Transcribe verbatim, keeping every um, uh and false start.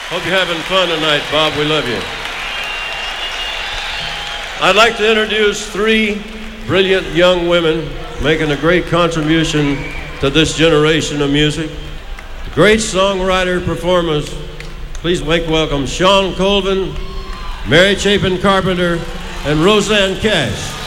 Hope you're having fun tonight, Bob. We love you. I'd like to introduce three brilliant young women making a great contribution to this generation of music. Great songwriter performers. Please make welcome Shawn Colvin, Mary Chapin Carpenter, and Rosanne Cash.